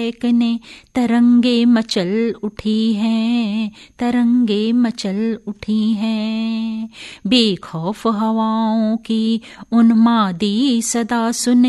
महकने तरंगे मचल उठी हैं, तरंगे मचल उठी हैं। बेखौफ हवाओं की उन्मादी सदा सुन